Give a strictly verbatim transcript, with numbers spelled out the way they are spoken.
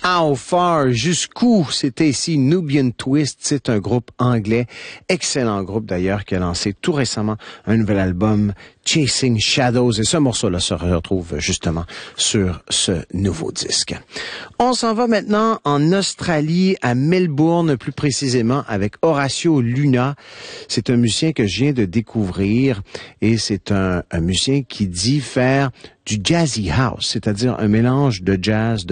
How Far, jusqu'où? C'était ici Nubian Twist, c'est un groupe anglais, excellent groupe d'ailleurs, qui a lancé tout récemment un nouvel album, Chasing Shadows, et ce morceau-là se retrouve justement sur ce nouveau disque. On s'en va maintenant en Australie, à Melbourne, plus précisément avec Horacio Luna. C'est un musicien que je viens de découvrir et c'est un, un musicien qui dit faire du jazzy house, c'est-à-dire un mélange de jazz,